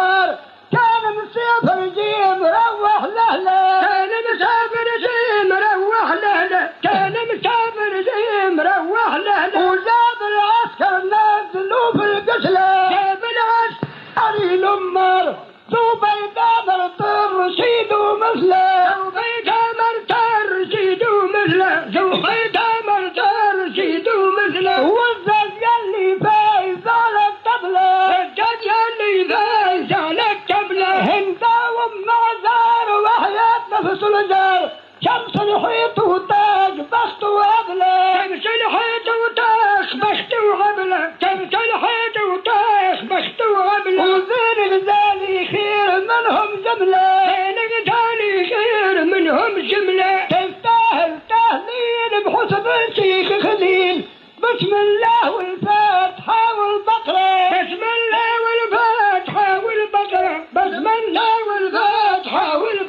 المار كان مسافر جيم روح لهله كان مسافر جيم روح لهله كان مسافر جيم روح لهله وجاب العسكر نزلوا في القتله جاب العسكر الأمر زبيدة مرتر رشيد ومثله زبيدة مرتر رشيد ومثله زبيدة مرتر رشيد ومثله والزج اللي فايز على الطبلة الزج اللي فايز على الطبلة هندا ومع زار وحياة نفس الجار شمس الحيط وتاج بخت وعبله شمس الحيط وتاج بخت وعبله شمس الحيط وتاج بخت وعبله وزين الغزالي خير منهم جملة زين الغزالي خير منهم جملة تستاهل تهليل بحسب الشيخ خليل بسم الله والفاتحة والبقرة بسم الله والفاتحة والبقرة بسم الله والفاتحة والبقرة